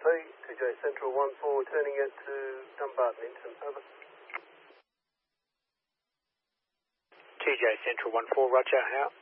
copy. 2J Central 1-4, turning it to Dumbarton Hinton, over. 2J Central 1-4, roger, how?